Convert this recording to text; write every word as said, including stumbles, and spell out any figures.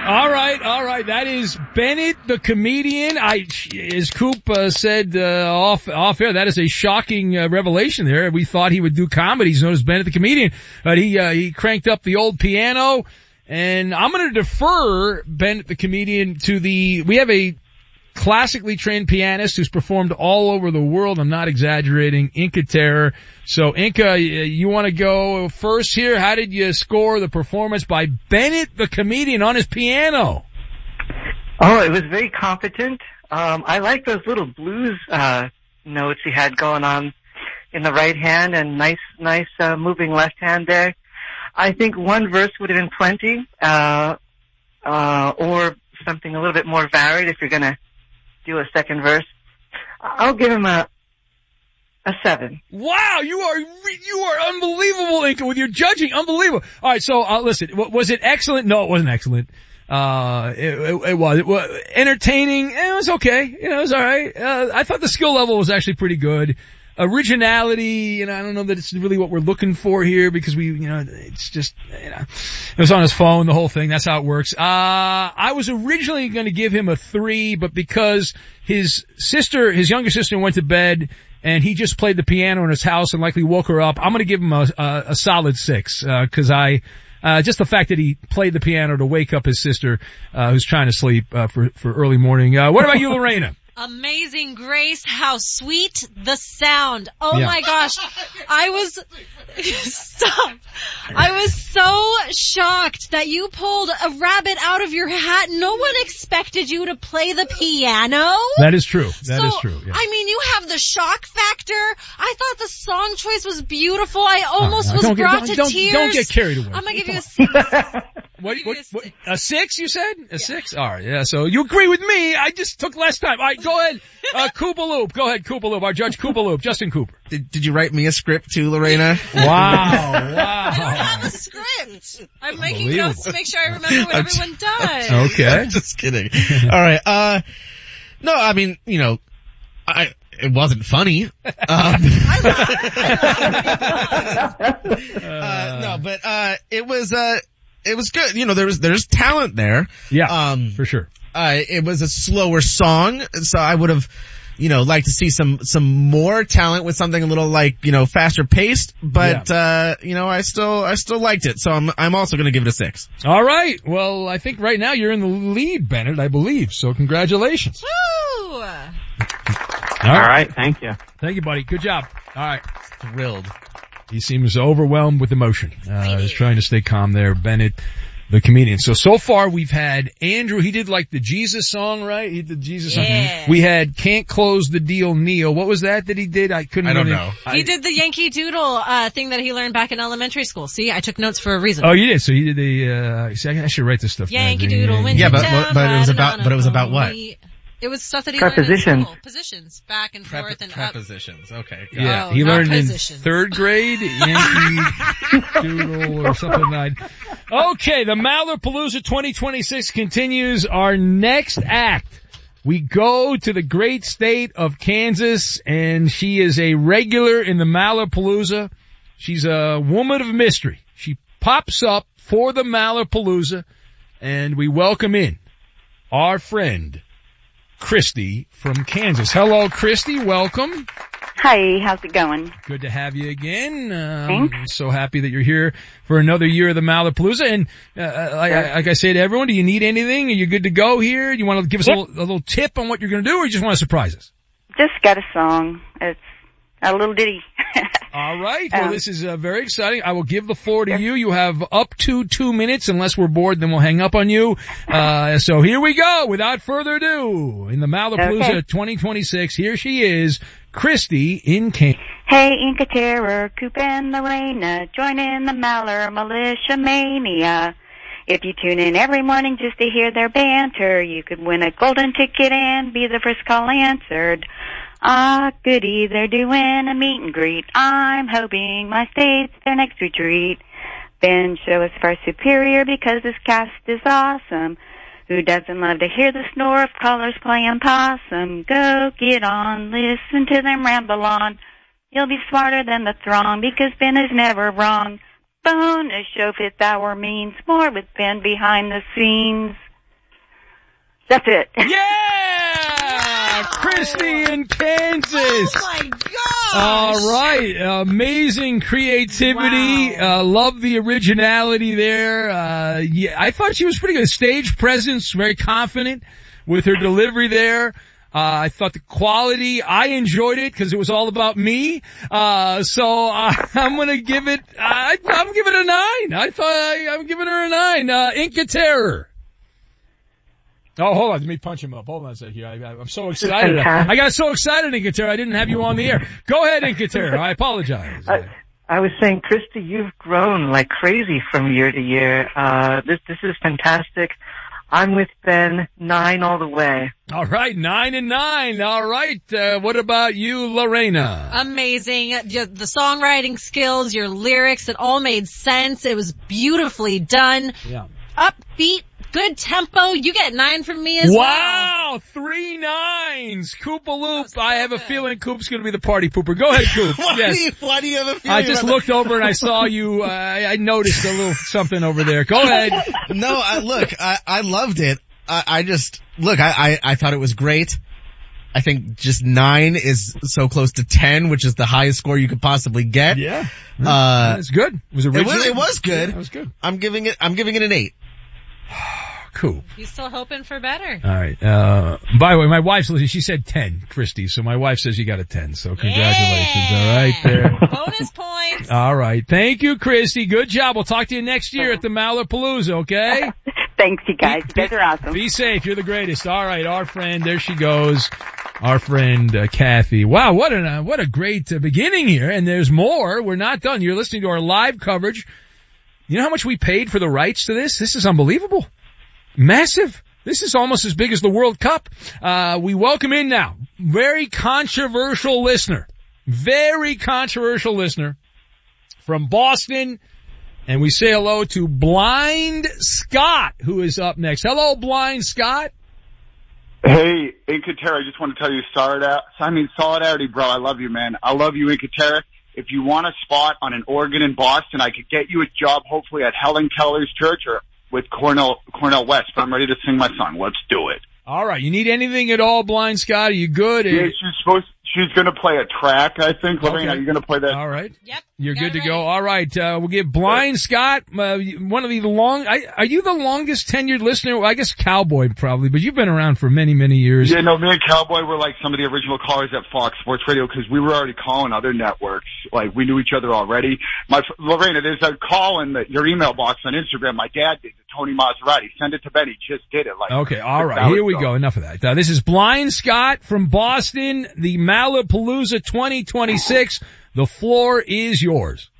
All right, all right. That is Bennett the comedian. I, as Coop uh, said uh, off off air, that is a shocking uh, revelation there. We thought he would do comedy. He's known as Bennett the comedian, but he uh, he cranked up the old piano. And I'm going to defer Bennett the comedian to the. We have a classically trained pianist who's performed all over the world. I'm not exaggerating. Inca Terror. So, Inca, you want to go first here? How did you score the performance by Bennett the comedian on his piano? Oh, it was very competent. Um, I like those little blues uh, notes he had going on in the right hand and nice, nice uh, moving left hand there. I think one verse would have been plenty, uh, uh, or something a little bit more varied if you're going to do a second verse. I'll give him a a seven. Wow, you are you are unbelievable, Inca, with your judging. Unbelievable. All right, so uh, listen, was it excellent? No, it wasn't excellent. Uh, it, it, it was it was entertaining. It was okay. You know, it was all right. Uh, I thought the skill level was actually pretty good. Originality, you know, I don't know that it's really what we're looking for here because we, you know, it's just, you know, it was on his phone, the whole thing. That's how it works. Uh, I was originally going to give him a three, but because his sister, his younger sister went to bed and he just played the piano in his house and likely woke her up, I'm going to give him a, a, a solid six, uh, cause I, uh, just the fact that he played the piano to wake up his sister, uh, who's trying to sleep, uh, for, for early morning. Uh, what about you, Lorena? Amazing Grace, how sweet the sound. Oh Yeah. my gosh. I was, stop. I was so shocked that you pulled a rabbit out of your hat. No one expected you to play the piano. That is true. That so, is true. Yeah. I mean, you have the shock factor. I thought the song choice was beautiful. I almost Oh, no. was Don't get- brought don't- to don't- tears. don't get carried away. I'm gonna give you a six. What, what, what, six. a six, you said? A yeah. six? Alright, yeah, so you agree with me. I just took less time. Alright, go ahead. Uh, Koopaloop. Go ahead, Koopaloop. Our judge Koopaloop. Justin Cooper. Did, did you write me a script too, Lorena? Wow, wow. I don't have a script. I'm making notes to make sure I remember what I'm everyone does. Okay. I'm just kidding. Alright, uh, no, I mean, you know, I, it wasn't funny. Um, I love it. uh, no, but, uh, it was, uh, it was good. You know, there was, there's talent there. Yeah, um, for sure. Uh, it was a slower song, so I would have, you know, liked to see some, some more talent with something a little like, you know, faster paced, but, yeah. uh, you know, I still, I still liked it, so I'm, I'm also gonna give it a six. Alright, well, I think right now you're in the lead, Bennett, I believe, so congratulations. Woo! All right. All right, thank you. Thank you, buddy. Good job. Alright. Thrilled. He seems overwhelmed with emotion. Uh, he's trying to stay calm there, Bennett, the comedian. So, so far we've had Andrew, he did like the Jesus song, right? He did Jesus yeah. song. We had Can't Close the Deal, Neil. What was that that he did? I couldn't I don't really, know. He did the Yankee Doodle, uh, thing that he learned back in elementary school. See, I took notes for a reason. Oh, you did? So you did the, uh, see, I should write this stuff down. Yankee The- Doodle went Yeah, to but- town, but it was riding about- on but a it was about what? pony. It was stuff that he Prepositions. learned in school. Positions. Back and Prep- forth and up. prepositions. Okay. got Yeah, Oh, he not learned positions. in third grade, Yankee Doodle or something like that. Okay, the Malapalooza twenty twenty-six continues. Our next act, we go to the great state of Kansas, and she is a regular in the Malapalooza. She's a woman of mystery. She pops up for the Malapalooza, and we welcome in our friend, Christy from Kansas. Hello, Christy. Welcome. Hi, how's it going? Good to have you again. Um, Thanks. so happy that you're here for another year of the Malapalooza. And uh, like, I, like I say to everyone, do you need anything? Are you good to go here? You want to give us Yep. a, little, a little tip on what you're going to do, or you just want to surprise us? Just got a song. It's a little ditty. All right. Well, Um, this is uh, very exciting. I will give the floor to you. You have up to two minutes. Unless we're bored, then we'll hang up on you. Uh, so here we go. Without further ado, in the Malapalooza Okay. twenty twenty-six, here she is, Christy in Kansas. Hey, Inca Terror, Coop and Lorena, join in the Maller Militia Mania. If you tune in every morning just to hear their banter, you could win a golden ticket and be the first call answered. Ah, goody, they're doing a meet and greet. I'm hoping my state's their next retreat. Ben Show is far superior because this cast is awesome. Who doesn't love to hear the snore of callers playing possum? Go get on, listen to them ramble on. You'll be smarter than the throng because Ben is never wrong. Bonus show fifth hour means more with Ben behind the scenes. That's it. Yeah! Christy in Kansas. Oh my gosh! All right. Amazing creativity. Wow. Uh, love the originality there. Uh, yeah, I thought she was pretty good. Stage presence, very confident with her delivery there. Uh, I thought the quality, I enjoyed it because it was all about me. Uh, so uh, I'm gonna give it, I, I'm giving it a nine. I thought I, I'm giving her a nine. Uh, Inca Terror. Oh, hold on. Let me punch him up. Hold on a second here. I, I'm so excited. I got so excited, Inca Terror. I didn't have you on the air. Go ahead, Inca Terror. I apologize. I, I was saying, Christy, you've grown like crazy from year to year. Uh, this, this is fantastic. I'm with Ben, nine all the way. All right, nine and nine. All right. Uh, what about you, Lorena? Amazing. The songwriting skills, your lyrics, it all made sense. It was beautifully done. Yeah. Upbeat, good tempo. You get nine from me as well. Wow, three nines. Koopa Loop. I have a feeling Coop's going to be the party pooper. Go ahead, Coop. why, Yes. do you, why do you have a feeling I just about looked over and I saw you. Uh, I, I noticed a little something over there. Go ahead. that? No, I, look, I, I loved it. I, I just, look, I, I, I thought it was great. I think just nine is so close to ten, which is the highest score you could possibly get. Yeah. Uh, It's good. It was original. it was, it was good. Yeah, it was good. I'm giving it, I'm giving it an eight. Cool. You still hoping for better? All right. Uh, by the way, my wife's listening. She said ten, Christy. So my wife says you got a ten. So congratulations. Yeah. All right there. Bonus points. All right. Thank you, Christy. Good job. We'll talk to you next year at the Malapalooza, okay? Thanks, you guys. You guys are awesome. Be safe. You're the greatest. All right. Our friend, there she goes. Our friend, uh, Kathy. Wow. What an, uh, what a great uh, beginning here. And there's more. We're not done. You're listening to our live coverage. You know how much we paid for the rights to this? This is unbelievable. Massive. This is almost as big as the World Cup. Uh, we welcome in now. Very controversial listener. Very controversial listener from Boston. And we say hello to Blind Scott, who is up next. Hello, Blind Scott. Hey, Inca Terra, I just want to tell you, solidarity, I mean, solidarity, bro. I love you, man. I love you, Inca Terra. If you want a spot on an organ in Boston, I could get you a job, hopefully, at Helen Keller's church or with Cornell, Cornell West. But I'm ready to sing my song. Let's do it. All right. You need anything at all, Blind Scott? Are you good? Yeah, she's supposed, she's going to play a track, I think. Lorraine, Okay. are you going to play that? All right. Yep. You're got good it to ready. go. All right. Uh, we'll give Blind Scott, uh, one of the long, I, are you the longest tenured listener? Well, I guess Cowboy probably, but you've been around for many, many years. Yeah, no, me and Cowboy were like some of the original callers at Fox Sports Radio because we were already calling other networks. Like, we knew each other already. My, Lorena, there's a call in the, your email box on Instagram. My dad did, Tony Maserati. Send it to Ben. He just did it. Like, Okay, all six right. hours Here we ago. go. Enough of that. Uh, this is Blind Scott from Boston, the Malapalooza twenty twenty-six. The floor is yours.